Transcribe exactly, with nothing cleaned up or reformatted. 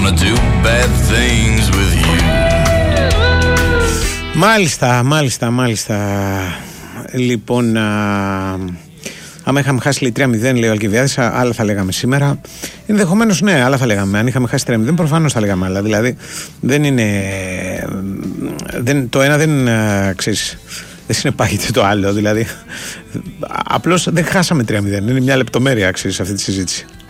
wanna do bad things with you. Μάλιστα, μάλιστα, μάλιστα. Λοιπόν, α, άμα είχαμε χάσει λέει τρία μηδέν, λέει ο Αλκιβιάδης, άλλα θα λέγαμε σήμερα. Ενδεχομένως ναι, άλλα θα λέγαμε. Αν είχαμε χάσει τρία μηδέν, προφανώς θα λέγαμε άλλα. Δηλαδή, δεν είναι. Δεν, το ένα δεν ξέρεις, δεν συνεπάγεται το άλλο. Δηλαδή, απλώς δεν χάσαμε τρία μηδέν. Είναι μια λεπτομέρεια, ξέρεις, αυτή τη συζήτηση.